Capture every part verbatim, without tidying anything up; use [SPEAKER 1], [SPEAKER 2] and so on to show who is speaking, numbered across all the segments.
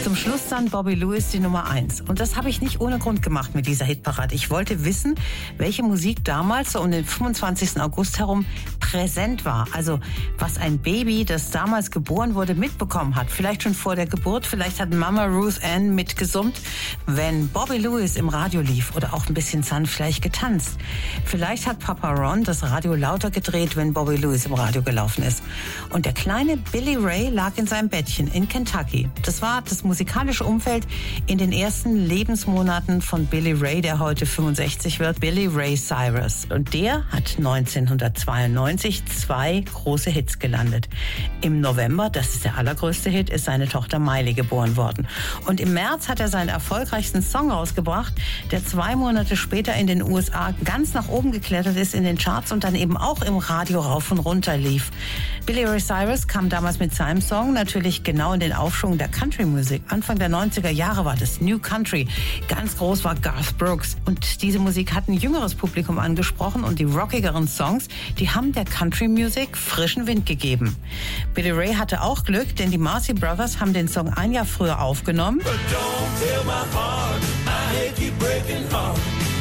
[SPEAKER 1] zum Schluss dann Bobby Lewis die Nummer eins. Und das habe ich nicht ohne Grund gemacht mit dieser Hitparade. Ich wollte wissen, welche Musik damals so um den fünfundzwanzigsten August herum präsent war. Also was ein Baby, das damals geboren wurde, mitbekommen hat. Vielleicht schon vor der Geburt, vielleicht hat Mama Ruth Ann mitgesummt, wenn Bobby Lewis im Radio lief oder auch ein bisschen sanft vielleicht getanzt. Vielleicht hat Papa Ron das Radio lauter gedreht, wenn Bobby Lewis im Radio gelaufen ist. Und der kleine Billy Ray lag in seinem Bettchen in Kentucky. Das war das musikalische Umfeld in den ersten Lebensmonaten von Billy Ray, der heute fünfundsechzig wird, Billy Ray Cyrus. Und der hat neunzehnhundertzweiundneunzig zwei große Hits gelandet. Im November, das ist der allergrößte Hit, ist seine Tochter Miley geboren worden. Und im März hat er seinen erfolgreichsten Song rausgebracht, der zwei Monate später in den U S A ganz nach oben geklettert ist in den Charts und dann eben auch im Radio rauf und runter lief. Billy Ray Cyrus kam damals mit seinem Song natürlich genau in den Aufschwung der Country-Musik. Anfang der neunziger Jahre war das New Country. Ganz groß war Garth Brooks. Und diese Musik hat ein jüngeres Publikum angesprochen und die rockigeren Songs, die haben der Country-Musik frischen Wind gegeben. Billy Ray hatte auch Glück, denn die Marcy Brothers haben den Song ein Jahr früher aufgenommen. But don't tell my heart, I hate you breaking heart.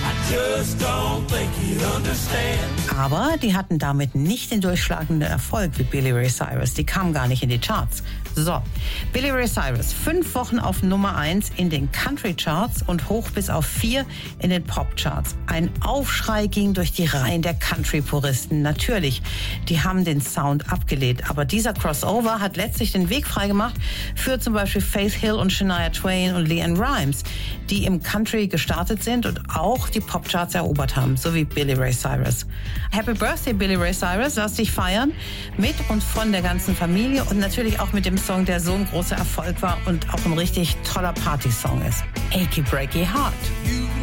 [SPEAKER 1] Just don't think you'd understand. Aber die hatten damit nicht den durchschlagenden Erfolg wie Billy Ray Cyrus. Die kamen gar nicht in die Charts. So, Billy Ray Cyrus, fünf Wochen auf Nummer eins in den Country-Charts und hoch bis auf vier in den Pop-Charts. Ein Aufschrei ging durch die Reihen der Country-Puristen. Natürlich, die haben den Sound abgelehnt. Aber dieser Crossover hat letztlich den Weg freigemacht für zum Beispiel Faith Hill und Shania Twain und LeAnn Rimes, die im Country gestartet sind und auch die Pop-Charts erobert haben, so wie Billy Ray Cyrus. Happy Birthday, Billy Ray Cyrus. Lass dich feiern mit und von der ganzen Familie und natürlich auch mit dem Song, der so ein großer Erfolg war und auch ein richtig toller Party-Song ist. Achy Breaky Heart.